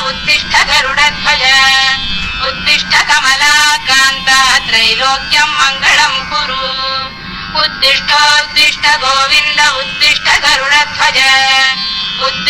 उत्तिष्ठ गरुडध्वज उत्तिष्ठ कमलाकान्त त्रैलोक्यम् मङ्गलम् कुरु उत्तिष्ठोत्तिष्ठ गोविन्द उत्तिष्ठ गरुडध्वज